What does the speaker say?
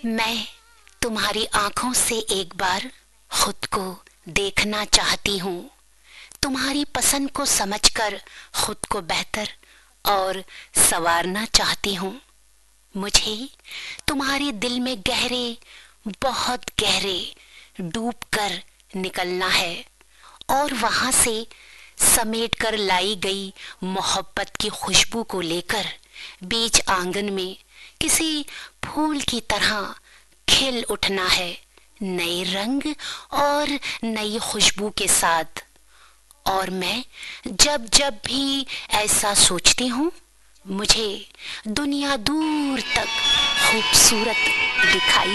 मैं तुम्हारी आंखों से एक बार खुद को देखना चाहती हूँ। तुम्हारी पसंद को समझकर खुद को बेहतर और संवारना चाहती हूँ। मुझे तुम्हारे दिल में गहरे, बहुत गहरे डूबकर निकलना है और वहां से समेट कर लाई गई मोहब्बत की खुशबू को लेकर बीच आंगन में किसी फूल की तरह खिल उठना है, नए रंग और नई खुशबू के साथ। और मैं जब जब भी ऐसा सोचती हूँ, मुझे दुनिया दूर तक खूबसूरत दिखाई